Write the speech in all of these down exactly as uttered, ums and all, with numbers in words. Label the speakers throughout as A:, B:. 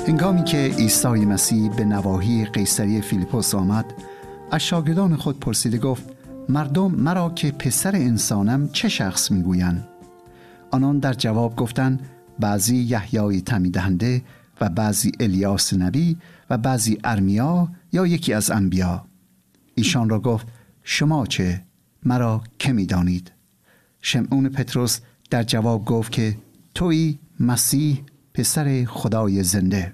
A: هنگامی که عیسی مسیح به نواحی قیصریه فیلیپوس آمد، از شاگردان خود پرسیده گفت: مردم مرا که پسر انسانم چه شخص میگویند؟ آنان در جواب گفتند: بعضی یحیای تعمید دهنده و بعضی الیاس نبی و بعضی ارمیا یا یکی از انبیا. ایشان را گفت: شما چه؟ مرا که می‌دانید؟ شمعون پطرس در جواب گفت که تویی مسیح پسر خدای زنده.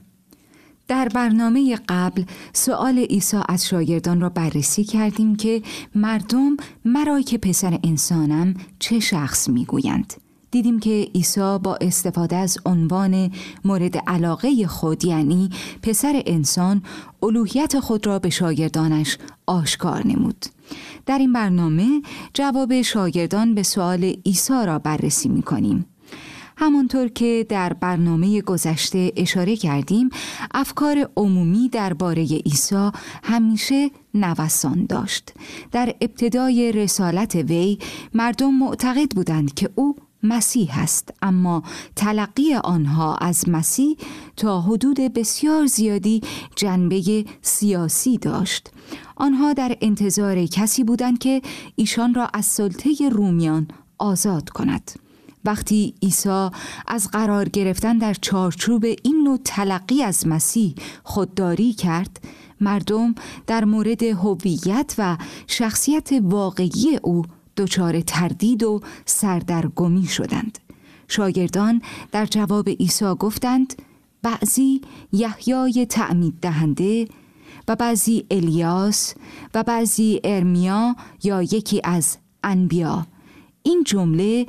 B: در برنامه قبل سؤال عیسی از شاگردان را بررسی کردیم که مردم مرا که پسر انسانم چه شخص میگویند. دیدیم که عیسی با استفاده از عنوان مورد علاقه خود، یعنی پسر انسان، الوهیت خود را به شاگردانش آشکار نمود. در این برنامه جواب شاگردان به سؤال عیسی را بررسی می‌کنیم. همانطور که در برنامه گذشته اشاره کردیم، افکار عمومی درباره عیسی همیشه نوسان داشت. در ابتدای رسالت وی مردم معتقد بودند که او مسیح است، اما تلقی آنها از مسیح تا حدود بسیار زیادی جنبه سیاسی داشت. آنها در انتظار کسی بودند که ایشان را از سلطه رومیان آزاد کند. وقتی عیسی از قرار گرفتن در چارچوب این نوع تلقی از مسیح خودداری کرد، مردم در مورد هویت و شخصیت واقعی او دچار تردید و سردرگمی شدند. شاگردان در جواب عیسی گفتند: بعضی یحیای تعمید دهنده و بعضی الیاس و بعضی ارمیا یا یکی از انبیا. این جمله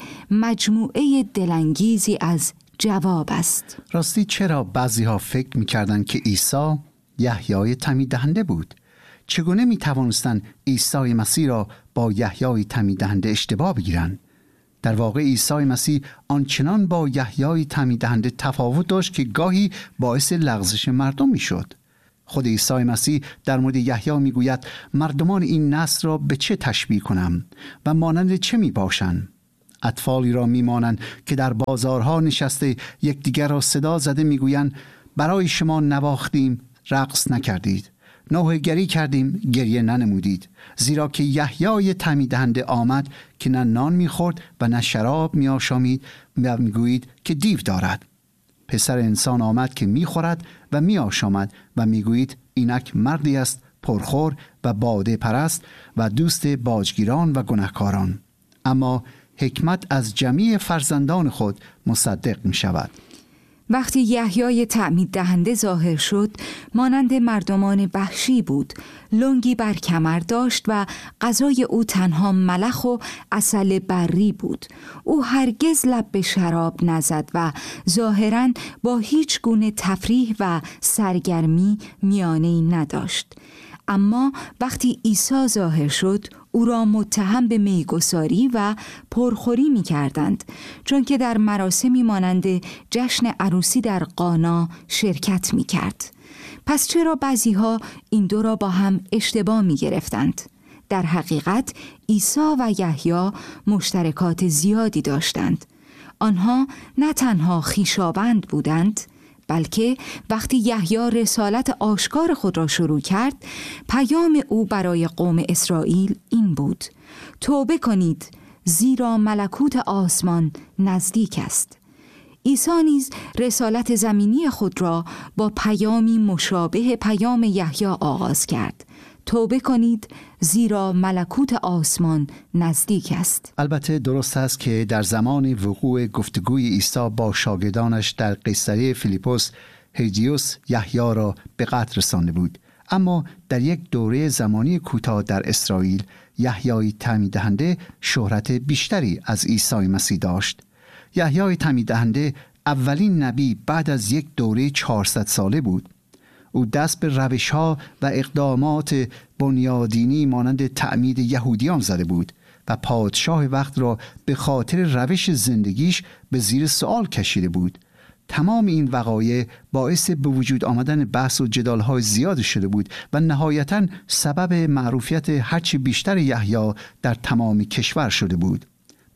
B: مجموعه دلانگیزی از جواب است.
A: راستی چرا بعضی ها فکر می‌کردند که عیسی یحیای تعمید دهنده بود؟ چگونه می‌توانستند عیسی مسیح را با یحیای تعمید دهنده اشتباه بگیرند؟ در واقع عیسی مسیح آنچنان با یحیای تعمید دهنده تفاوت داشت که گاهی باعث لغزش مردم می‌شد. خود عیسی مسیح در مورد یحیی میگوید: مردمان این نسل را به چه تشبیه کنم و مانند چه می باشند؟ اطفالی را می مانند که در بازارها نشسته یکدیگر را صدا زده میگویند: برای شما نواختیم، رقص نکردید، نوحه‌گری کردیم، گریه ننمودید. زیرا که یحیای تعمید دهنده آمد که نه نان میخورد و نه شراب میآشامید و میگویید که دیو دارد. پسر انسان آمد که میخورد و میآشامد و میگویید اینک مردی است پرخور و باده پرست و دوست باجگیران و گناهکاران. اما حکمت از جمیع فرزندان خود مصدق می شود.
B: وقتی یحیای تعمید دهنده ظاهر شد، مانند مردمان وحشی بود. لنگی بر کمر داشت و غذای او تنها ملخ و عسل بری بود. او هرگز لب به شراب نزد و ظاهراً با هیچ گونه تفریح و سرگرمی میانه‌ای نداشت. اما وقتی عیسی ظاهر شد، او را متهم به میگساری و پرخوری می کردند، چون که در مراسمی مانند جشن عروسی در قانا شرکت می کرد. پس چرا بعضی ها این دو را با هم اشتباه می گرفتند؟ در حقیقت عیسی و یحیی مشترکات زیادی داشتند. آنها نه تنها خویشاوند بودند، بلکه وقتی یحیی رسالت آشکار خود را شروع کرد، پیام او برای قوم اسرائیل این بود: توبه کنید، زیرا ملکوت آسمان نزدیک است. عیسی نیز رسالت زمینی خود را با پیامی مشابه پیام یحیی آغاز کرد: توبه کنید، زیرا ملکوت آسمان نزدیک است.
A: البته درست است که در زمان وقوع گفتگوی عیسی با شاگردانش در قیصریه فیلیپوس، هردیوس یحیی را به قتل رسانده بود. اما در یک دوره زمانی کوتاه در اسرائیل، یحیی تعمید دهنده شهرت بیشتری از عیسی مسیح داشت. یحیی تعمید دهنده اولین نبی بعد از یک دوره چهارصد ساله بود. او دست به روش‌ها و اقدامات بنیادینی مانند تعمید یهودیان زده بود و پادشاه وقت را به خاطر روش زندگیش به زیر سوال کشیده بود. تمام این وقایع باعث به وجود آمدن بحث و جدال‌های زیاد شده بود و نهایتاً سبب معروفیت هرچی بیشتر یحیی در تمام کشور شده بود. به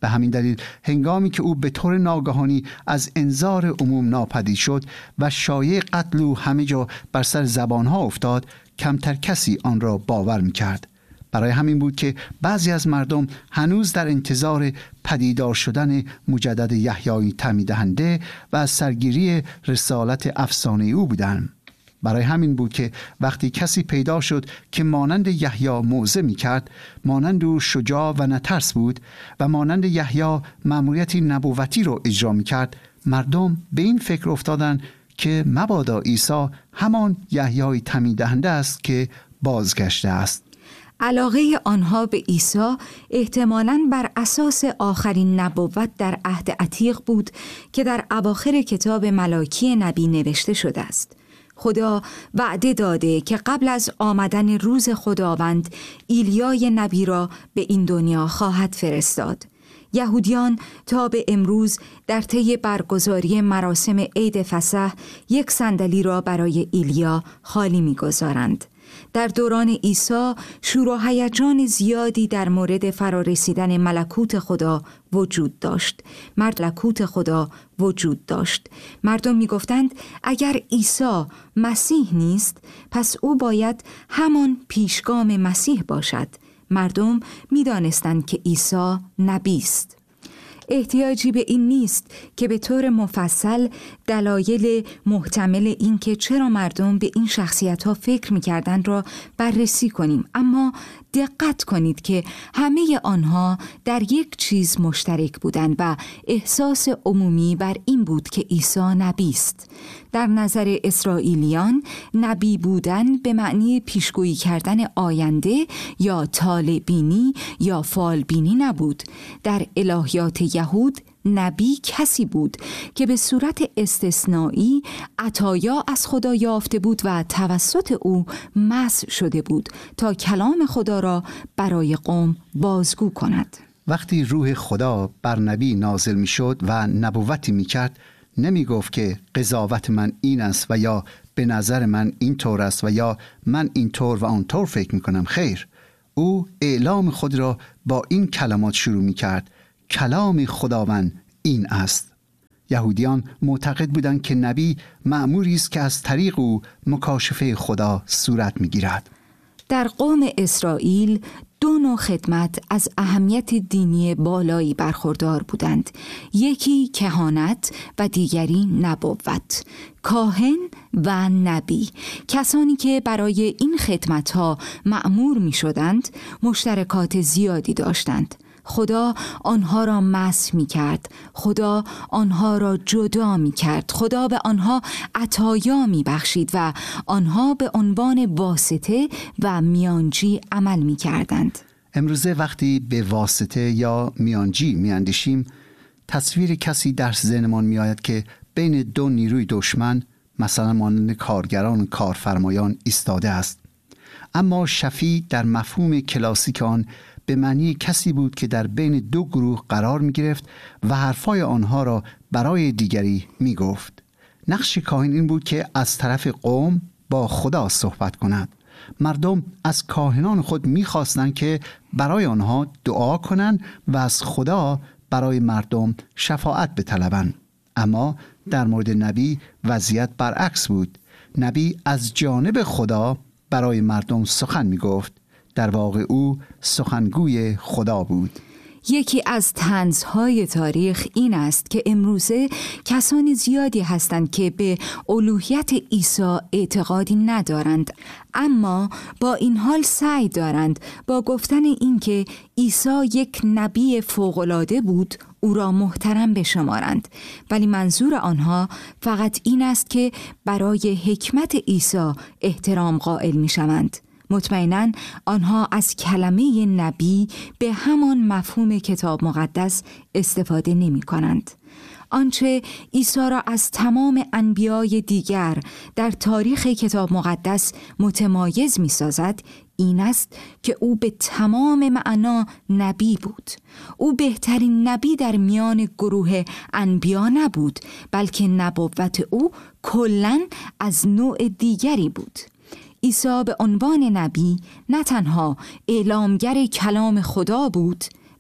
A: به همین دلیل هنگامی که او به طور ناگهانی از انظار عموم ناپدید شد و شایعه قتل او همه جا بر سر زبانها افتاد، کمتر کسی آن را باور می‌کرد. برای همین بود که بعضی از مردم هنوز در انتظار پدیدار شدن مجدد یحیای تعمید دهنده و از سرگیری رسالت افسانه او بودند. برای همین بود که وقتی کسی پیدا شد که مانند یحیی موعظه می‌کرد، مانند او شجاع و نترس بود و مانند یحیی مأموریتی نبوتی را اجرا می‌کرد، مردم به این فکر افتادند که مبادا عیسی همان یحیای تعمید دهنده است که بازگشته است.
B: علاقه آنها به عیسی احتمالاً بر اساس آخرین نبوت در عهد عتیق بود که در اواخر کتاب ملاکی نبی نوشته شده است. خدا وعده داده که قبل از آمدن روز خداوند ایلیای نبی را به این دنیا خواهد فرستاد. یهودیان تا به امروز در طی برگزاری مراسم عید فسح یک صندلی را برای ایلیا خالی می‌گذارند. در دوران عیسی شور و هیجان زیادی در مورد فرارسیدن ملکوت خدا وجود داشت. ملکوت خدا وجود داشت. مردم می گفتند اگر عیسی مسیح نیست، پس او باید همان پیشگام مسیح باشد. مردم می دانستند که عیسی نبی است. احتیاجی به این نیست که به طور مفصل دلایل محتمل این که چرا مردم به این شخصیت‌ها فکر می‌کردند را بررسی کنیم، اما دقت کنید که همه آنها در یک چیز مشترک بودند و احساس عمومی بر این بود که عیسی نبی است. در نظر اسرائیلیان نبی بودن به معنی پیشگویی کردن آینده یا طالع‌بینی یا فالبینی نبود. در الهیات یهود نبی کسی بود که به صورت استثنایی عطایا از خدا یافته بود و توسط او مسح شده بود تا کلام خدا را برای قوم بازگو کند.
A: وقتی روح خدا بر نبی نازل می شد و نبوتی می کرد، نمی گفت که قضاوت من این است و یا به نظر من این طور است و یا من این طور و آن طور فکر می کنم. خیر، او اعلام خود را با این کلمات شروع می کرد: کلام خداوند این است. یهودیان معتقد بودند که نبی مأموری است که از طریق او مکاشفه خدا صورت می‌گیرد.
B: در قوم اسرائیل دو نوع خدمت از اهمیت دینی بالایی برخوردار بودند. یکی کهانت و دیگری نبوت. کاهن و نبی، کسانی که برای این خدمت‌ها مأمور می‌شدند، مشترکات زیادی داشتند. خدا آنها را مسح می کرد. خدا آنها را جدا می کرد. خدا به آنها عطایا می بخشید و آنها به عنوان واسطه و میانجی عمل می کردند.
A: امروزه وقتی به واسطه یا میانجی می اندیشیم، تصویر کسی در ذهنمان می آید که بین دو نیروی دشمن، مثلا مانند کارگران و کارفرمایان، ایستاده است. اما شفیع در مفهوم کلاسیک آن به معنی کسی بود که در بین دو گروه قرار می گرفت و حرفای آنها را برای دیگری می گفت. نقش کاهن این بود که از طرف قوم با خدا صحبت کند. مردم از کاهنان خود می خواستند که برای آنها دعا کنند و از خدا برای مردم شفاعت بطلبند. اما در مورد نبی وضعیت برعکس بود. نبی از جانب خدا برای مردم سخن می گفت. در واقع او سخنگوی خدا بود.
B: یکی از طنزهای تاریخ این است که امروزه کسانی زیادی هستند که به الوهیت عیسی اعتقادی ندارند، اما با این حال سعی دارند با گفتن این که عیسی یک نبی فوق‌العاده بود او را محترم بشمارند، ولی منظور آنها فقط این است که برای حکمت عیسی احترام قائل می‌شوند. مطمئناً آنها از کلمه نبی به همان مفهوم کتاب مقدس استفاده نمی کنند. آنچه عیسی را از تمام انبیای دیگر در تاریخ کتاب مقدس متمایز می سازد این است که او به تمام معنا نبی بود. او بهترین نبی در میان گروه انبیا نبود، بلکه نبوت او کلاً از نوع دیگری بود. عیسی به عنوان نبی نه تنها اعلامگر کلام خدا بود،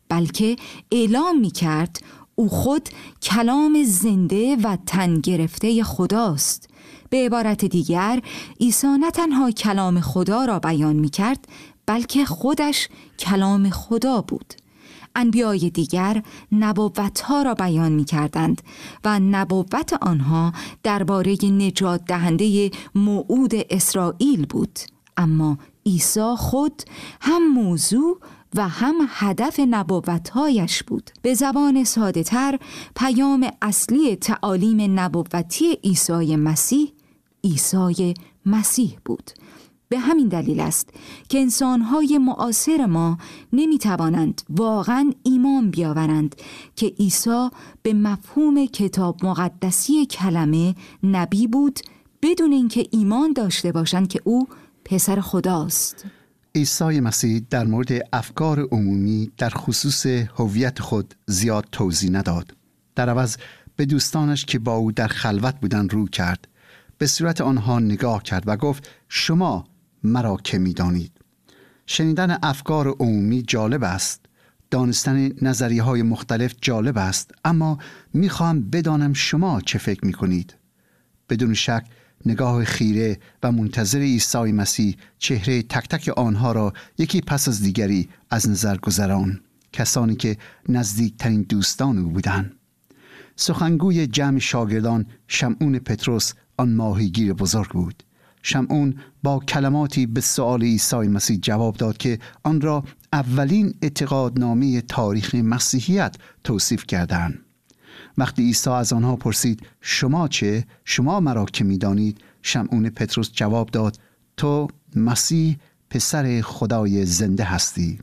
B: بلکه اعلام می کرد او خود کلام زنده و تن گرفته خداست. به عبارت دیگر عیسی نه تنها کلام خدا را بیان می کرد بلکه خودش کلام خدا بود. انبیای دیگر نبوت‌ها را بیان می‌کردند و نبوت آنها درباره نجات دهنده موعود اسرائیل بود، اما عیسی خود هم موضوع و هم هدف نبوت‌هایش بود. به زبان ساده‌تر پیام اصلی تعالیم نبوتی عیسی مسیح عیسی مسیح بود. به همین دلیل است که انسان‌های معاصر ما نمی‌توانند واقعاً ایمان بیاورند که عیسی به مفهوم کتاب مقدسی کلمه نبی بود بدون اینکه ایمان داشته باشند که او پسر خداست.
A: عیسی مسیح در مورد افکار عمومی در خصوص هویت خود زیاد توضیح نداد. در عوض به دوستانش که با او در خلوت بودند رو کرد، به صورت آنها نگاه کرد و گفت شما مرا که می دانید. شنیدن افکار عمومی جالب است، دانستن نظریه های مختلف جالب است، اما می خواهم بدانم شما چه فکر می کنید. بدون شک نگاه خیره و منتظر عیسی مسیح چهره تک تک آنها را یکی پس از دیگری از نظر گذران، کسانی که نزدیکترین دوستان او بودند. سخنگوی جمع شاگردان شمعون پتروس آن ماهیگیر بزرگ بود. شمعون با کلماتی به سؤال عیسی مسیح جواب داد که آن را اولین اعتقادنامه تاریخ مسیحیت توصیف کردند. وقتی عیسی از آنها پرسید شما چه؟ شما مرا که می‌دانید؟ شمعون پتروس جواب داد تو مسیح پسر خدای زنده هستی.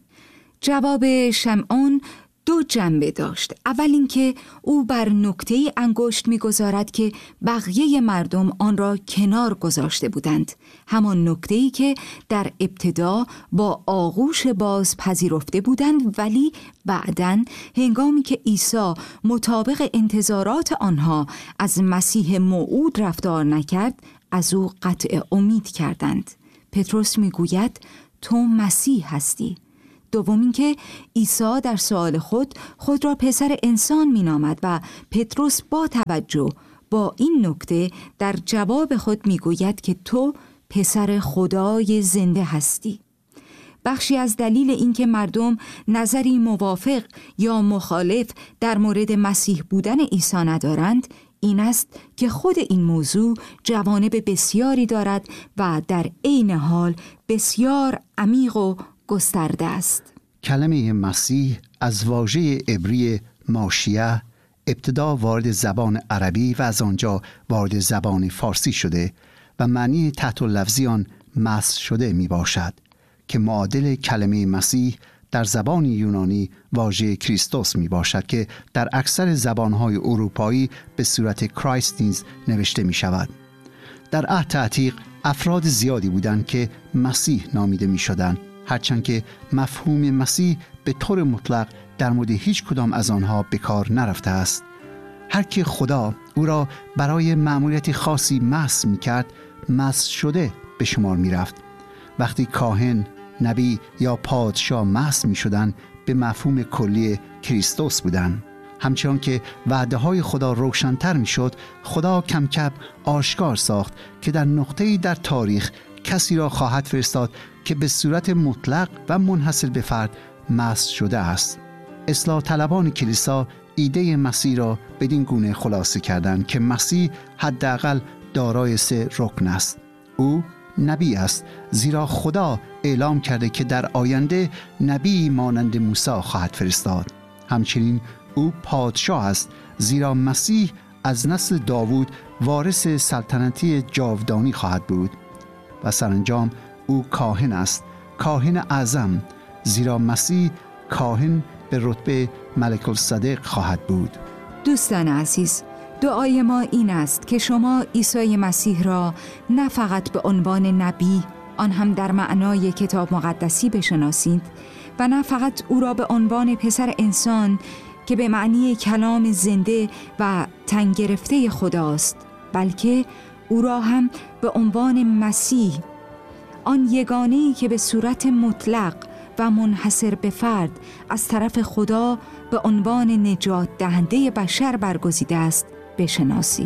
B: جواب شمعون دو جنبه داشت. اول اینکه او بر نکته‌ای انگشت می‌گذارد که بقیه مردم آن را کنار گذاشته بودند، همان نکته‌ای که در ابتدا با آغوش باز پذیرفته بودند، ولی بعداً هنگامی که عیسی مطابق انتظارات آنها از مسیح موعود رفتار نکرد، از او قطع امید کردند. پتروس می‌گوید تو مسیح هستی. دوم اینکه عیسی در سؤال خود خود را پسر انسان مینامد و پتروس با توجه با این نکته در جواب خود میگوید که تو پسر خدای زنده هستی. بخشی از دلیل اینکه مردم نظری موافق یا مخالف در مورد مسیح بودن عیسی ندارند این است که خود این موضوع جوانب بسیاری دارد و در عین حال بسیار عمیق و گسترده است.
A: کلمه مسیح از واژه عبری ماشیه ابتدا وارد زبان عربی و از آنجا وارد زبان فارسی شده و معنی تحت لفظی آن مسح شده می باشد که معادل کلمه مسیح در زبان یونانی واژه کریستوس می باشد که در اکثر زبانهای اروپایی به صورت کرایست نیز نوشته می شود. در عهد عتیق افراد زیادی بودند که مسیح نامیده می شدند، هرچند که مفهوم مسیح به طور مطلق در مورد هیچ کدام از آنها به کار نرفته است. هر که خدا او را برای مأموریت خاصی مسح می کرد، مسح شده به شمار می رفت. وقتی کاهن، نبی یا پادشاه مسح می شدند، به مفهوم کلی کریستوس بودند. همچنان که وعده های خدا روشن‌تر می شد، خدا کم کم آشکار ساخت که در نقطه‌ای در تاریخ کسی را خواهد فرستاد که به صورت مطلق و منحصر به فرد مسح شده است. اصلاح طلبان کلیسا ایده مسیح را بدین گونه خلاصه کردند که مسیح حداقل دارای سه رکن است. او نبی است، زیرا خدا اعلام کرده که در آینده نبی مانند موسی خواهد فرستاد. همچنین او پادشاه است، زیرا مسیح از نسل داوود وارث سلطنتی جاودانی خواهد بود. و سرانجام او کاهن است، کاهن اعظم، زیرا مسیح کاهن به رتبه ملک الصدق خواهد بود.
B: دوستان عزیز، دعای ما این است که شما عیسی مسیح را نه فقط به عنوان نبی، آن هم در معنای کتاب مقدسی بشناسید و نه فقط او را به عنوان پسر انسان که به معنی کلام زنده و تن گرفته خداست، بلکه او را هم به عنوان مسیح، آن یگانه‌ای که به صورت مطلق و منحصر به فرد از طرف خدا به عنوان نجات دهنده بشر برگزیده است بشناسید.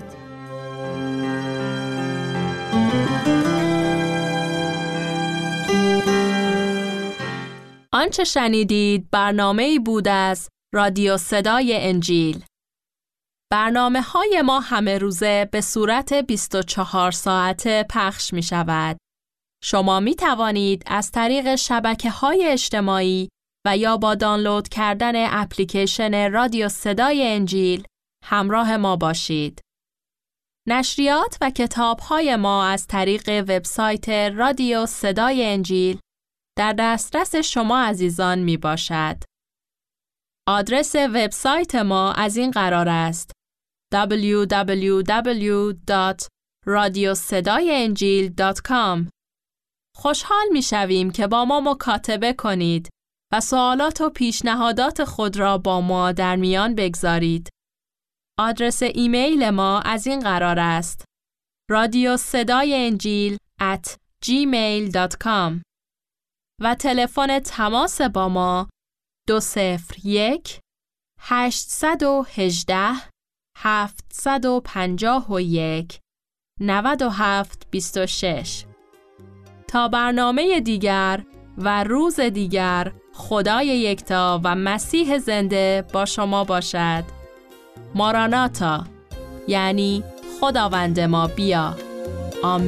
C: آنچه شنیدید برنامه‌ای بود از رادیو صدای انجیل. برنامه های ما همه روزه به صورت بیست و چهار ساعته پخش می شود. شما می توانید از طریق شبکه‌های اجتماعی و یا با دانلود کردن اپلیکیشن رادیو صدای انجیل همراه ما باشید. نشریات و کتاب‌های ما از طریق وبسایت رادیو صدای انجیل در دسترس شما عزیزان می باشد. آدرس وبسایت ما از این قرار است: دبلیو دبلیو دبلیو دات رادیو صدای انجیل دات کام. خوشحال می شویم که با ما مکاتبه کنید و سوالات و پیشنهادات خود را با ما در میان بگذارید. آدرس ایمیل ما از این قرار است: رادیو صدای انجیل ات جیمیل دات کام و تلفن تماس با ما دو صفر یک هشت یک هشت هفت پنج یک نه هفت دو شش. تا برنامه دیگر و روز دیگر، خدای یکتا و مسیح زنده با شما باشد. ماراناتا، یعنی خداوند ما بیا. آمین.